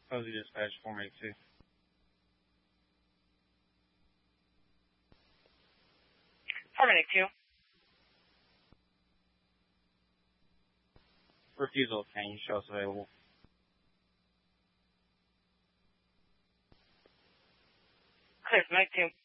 Cozy Dispatch 482. Two. Refusal obtained. Show us available. Clear, 2.